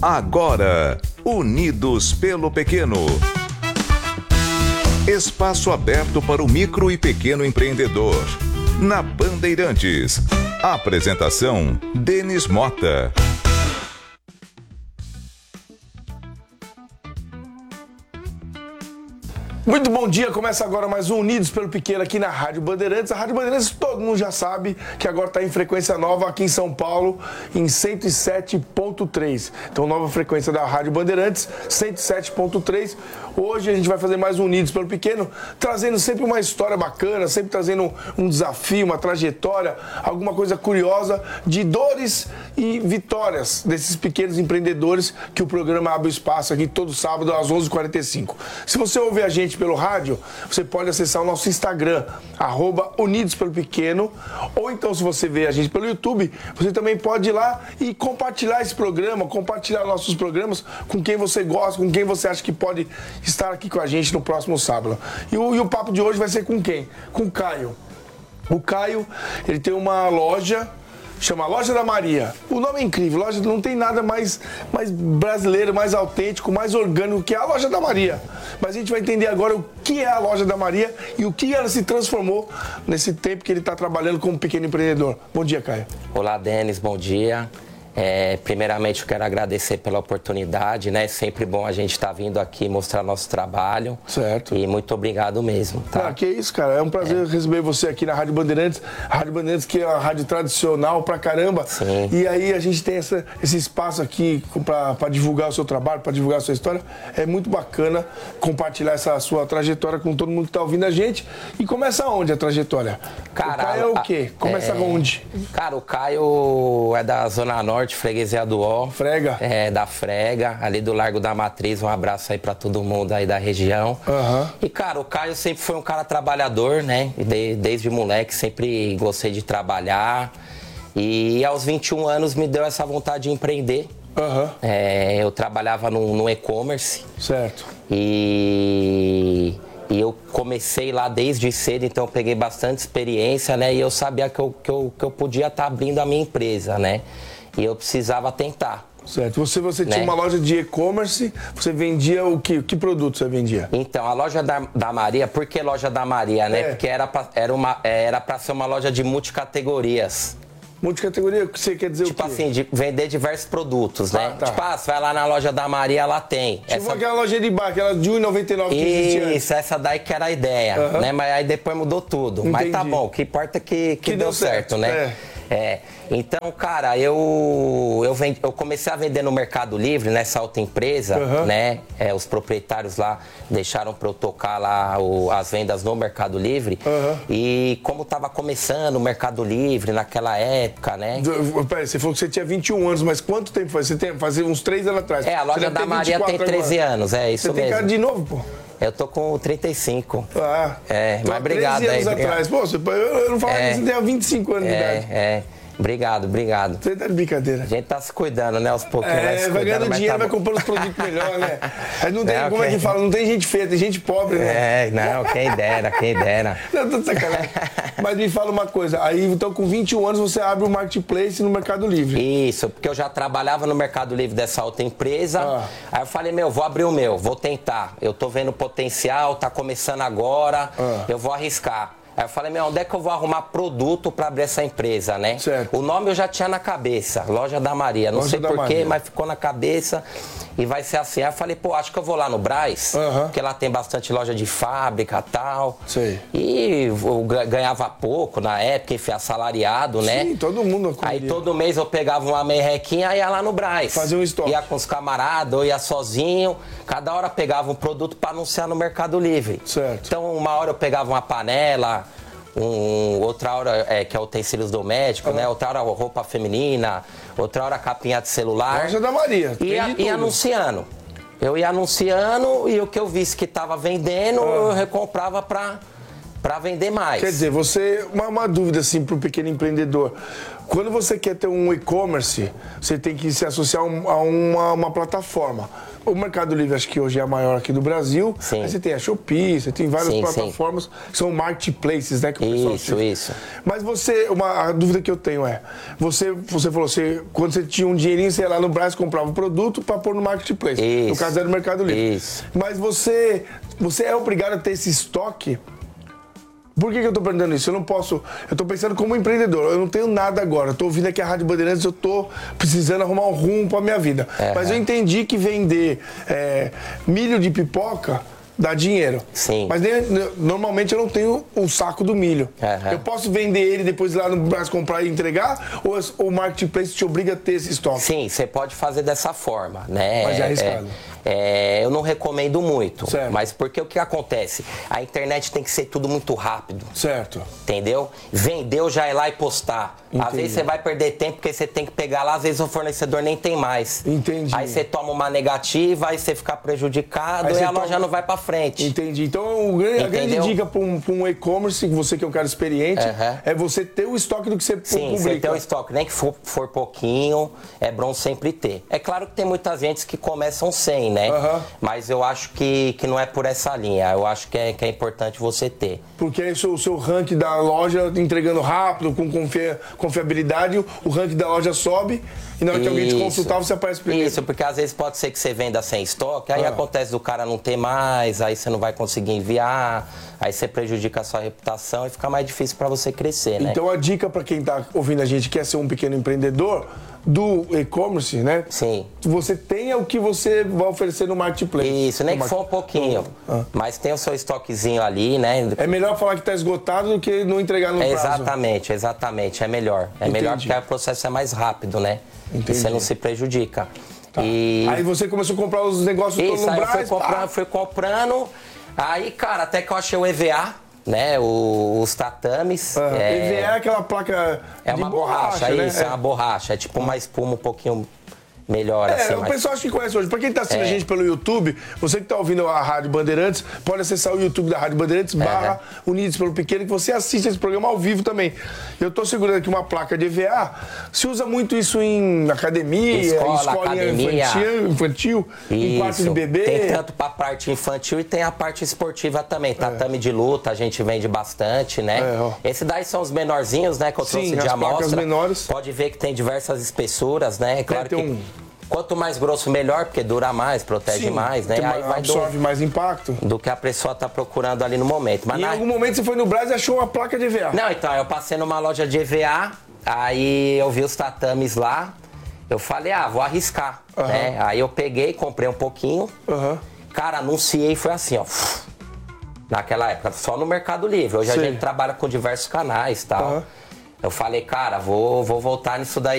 Agora, Unidos pelo Pequeno. Espaço aberto para o micro e pequeno empreendedor. Na Bandeirantes. Apresentação: Denis Mota. Muito bom dia, começa agora mais um Unidos pelo Pequeno aqui na Rádio Bandeirantes. A Rádio Bandeirantes, todo mundo já sabe que agora está em frequência nova aqui em São Paulo, em 107.3. Então, nova frequência da Rádio Bandeirantes, 107.3. Hoje a gente vai fazer mais um Unidos pelo Pequeno, trazendo sempre uma história bacana, sempre trazendo um desafio, uma trajetória, alguma coisa curiosa de dores e vitórias desses pequenos empreendedores que o programa abre espaço aqui todo sábado às 11h45. Se você ouve a gente pelo rádio, você pode acessar o nosso Instagram, @Unidos pelo Pequeno, ou então se você vê a gente pelo YouTube, você também pode ir lá e compartilhar esse programa, compartilhar nossos programas com quem você gosta, com quem você acha que pode estar aqui com a gente no próximo sábado. E o papo de hoje vai ser com quem? Com o Caio. O Caio, ele tem uma loja, chama Loja da Maria. O nome é incrível, loja não tem nada mais brasileiro, mais autêntico, mais orgânico que a Loja da Maria. Mas a gente vai entender agora o que é a Loja da Maria e o que ela se transformou nesse tempo que ele está trabalhando como pequeno empreendedor. Bom dia, Caio. Olá, Denis, bom dia. Primeiramente, eu quero agradecer pela oportunidade, né? É sempre bom a gente estar vindo aqui mostrar nosso trabalho. Certo. E muito obrigado mesmo, tá? Que isso, cara. É um prazer receber você aqui na Rádio Bandeirantes. A Rádio Bandeirantes, que é uma rádio tradicional pra caramba. Sim. E aí a gente tem esse espaço aqui pra divulgar o seu trabalho, pra divulgar a sua história. É muito bacana compartilhar essa sua trajetória com todo mundo que tá ouvindo a gente. E começa onde a trajetória? Cara, o Caio é o quê? Começa onde? Cara, o Caio é da Zona Norte, Freguesia do Ó. Frega? Da Frega, ali do Largo da Matriz. Um abraço aí pra todo mundo aí da região. Uhum. E, cara, o Caio sempre foi um cara trabalhador, né? Desde moleque sempre gostei de trabalhar. E aos 21 anos me deu essa vontade de empreender. Uhum. Eu trabalhava no e-commerce. Certo. E eu comecei lá desde cedo, então eu peguei bastante experiência, né? E eu sabia que eu podia estar abrindo a minha empresa, né? E eu precisava tentar. Certo. Você tinha né? uma loja de e-commerce, você vendia o quê? Que produto você vendia? Então, a loja da Maria, por que loja da Maria, né? Porque era pra ser uma loja de multicategorias. Multicategoria, o que você quer dizer Tipo o quê? assim, de vender diversos produtos, né? Tá. Tipo, você vai lá na loja da Maria, ela tem. Tipo aquela loja de bar, aquela de R$1,99 que existia antes. Isso, essa daí que era a ideia, né? Mas aí depois mudou tudo. Entendi. Mas tá bom, o que importa é que deu certo, né? Então, cara, eu comecei a vender no Mercado Livre, nessa outra empresa, né? Os proprietários lá deixaram para eu tocar lá as vendas no Mercado Livre. E como tava começando o Mercado Livre naquela época, né? Peraí, você falou que você tinha 21 anos, mas quanto tempo faz? Fazia uns 3 anos atrás. A loja da Maria tem 13 anos, é isso mesmo. Você tem cara de novo, pô? Eu tô com 35. Mas obrigado 13 anos aí. atrás. Pô, eu não falava que você tem 25 anos de idade. Obrigado. Você tá de brincadeira. A gente tá se cuidando, né? Aos pouquinhos. Vai ganhando dinheiro, vai comprando os produtos melhores, né? Aí não tem, como é que fala? Não tem gente feia, tem gente pobre, né? Quem dera. Não, tô de sacanagem. Mas me fala uma coisa, aí então com 21 anos você abre o Marketplace no Mercado Livre. Isso, porque eu já trabalhava no Mercado Livre dessa outra empresa. Aí eu falei, vou abrir o meu, vou tentar. Eu tô vendo potencial, tá começando agora, eu vou arriscar. Aí eu falei, onde é que eu vou arrumar produto para abrir essa empresa, né? Certo. O nome eu já tinha na cabeça, Loja da Maria. Não sei porquê, mas ficou na cabeça e vai ser assim. Aí eu falei, acho que eu vou lá no Brás, porque lá tem bastante loja de fábrica e tal. Sei. E eu ganhava pouco na época, enfim, assalariado, né? Sim, todo mundo. Aí todo mês eu pegava uma merrequinha e ia lá no Brás. Fazia um estoque. Ia com os camaradas, ou ia sozinho. Cada hora pegava um produto para anunciar no Mercado Livre. Certo. Então, uma hora eu pegava uma panela, outra hora que é utensílios domésticos, né? Outra hora roupa feminina, outra hora capinha de celular. Loja da Maria. E anunciando. Eu ia anunciando e o que eu visse que estava vendendo, eu recomprava para para vender mais. Quer dizer, uma dúvida assim para o pequeno empreendedor. Quando você quer ter um e-commerce, você tem que se associar a uma plataforma. O Mercado Livre, acho que hoje é a maior aqui do Brasil. Sim. Aí você tem a Shopee, você tem várias plataformas que são marketplaces, né? Que o pessoal isso. Mas a dúvida que eu tenho é, você falou, quando você tinha um dinheirinho, você ia lá no Brás, comprava o produto para pôr no marketplace. Isso. No caso era do Mercado Livre. Isso. Mas você é obrigado a ter esse estoque? Por que eu estou perguntando isso? Eu não posso... Eu estou pensando como empreendedor. Eu não tenho nada agora. Eu estou ouvindo aqui a Rádio Bandeirantes, eu estou precisando arrumar um rumo para a minha vida. Mas eu entendi que vender milho de pipoca dá dinheiro. Sim. Mas normalmente eu não tenho o saco do milho. Eu posso vender ele depois ir lá no Brás comprar e entregar? Ou o marketplace te obriga a ter esse estoque? Sim, você pode fazer dessa forma, né? Mas é arriscado. Eu não recomendo muito, certo. Mas porque o que acontece? A internet tem que ser tudo muito rápido. Certo. Entendeu? Vendeu, já ir lá e postar. Entendi. Às vezes você vai perder tempo porque você tem que pegar lá, às vezes o fornecedor nem tem mais. Entendi. Aí você toma uma negativa, aí você fica prejudicado e a loja não vai pra frente. Entendi. Então a grande dica para um e-commerce, você que é um cara experiente, é você ter o estoque do que você publica. Sim, você ter o estoque, nem que for pouquinho, é bom sempre ter. É claro que tem muita gente que começam sem, né? Mas eu acho que não é por essa linha. Eu acho que é importante você ter. Porque aí o seu ranking da loja entregando rápido, com confiabilidade, o ranking da loja sobe e na hora que alguém te consultar, você aparece primeiro. Isso, porque às vezes pode ser que você venda sem estoque, aí acontece do cara não ter mais, aí você não vai conseguir enviar, aí você prejudica a sua reputação e fica mais difícil para você crescer, né? Então a dica para quem está ouvindo a gente, quer ser um pequeno empreendedor do e-commerce, né? Sim. Você tenha o que você vai oferecer no marketplace. Isso, nem que for um pouquinho. Mas tem o seu estoquezinho ali, né? É melhor falar que está esgotado do que não entregar no prazo. Exatamente. É melhor. É melhor porque o processo é mais rápido, né? Entendi. E você não se prejudica. Tá. Aí você começou a comprar os negócios todos no Brás? Fui comprando. Aí, cara, até que eu achei o EVA, né? Os tatames. EVA é aquela placa de uma borracha, né? Isso, é uma borracha. É tipo uma espuma um pouquinho melhor, assim. O pessoal acho que conhece hoje. Pra quem tá assistindo a gente pelo YouTube, você que tá ouvindo a Rádio Bandeirantes, pode acessar o YouTube da Rádio Bandeirantes, /Unidos pelo Pequeno, que você assiste esse programa ao vivo também. Eu tô segurando aqui uma placa de EVA. Se usa muito isso em academia, escolinha infantil, em quarto de bebê. Tem tanto pra parte infantil e tem a parte esportiva também. Tatame de luta, a gente vende bastante, né? Esse daí são os menorzinhos, né? Que eu trouxe de amostra. Menores. Pode ver que tem diversas espessuras, né? Claro que quanto mais grosso, melhor, porque dura mais, protege mais, né? Aí absorve mais impacto. Do que a pessoa tá procurando ali no momento. Mas em algum momento você foi no Brás e achou uma placa de EVA? Não, então, eu passei numa loja de EVA, aí eu vi os tatames lá, eu falei, vou arriscar, né? Aí eu peguei, comprei um pouquinho, cara, anunciei e foi assim, ó. Naquela época, só no Mercado Livre. Hoje a gente trabalha com diversos canais e tal. Eu falei, cara, vou voltar nisso daí.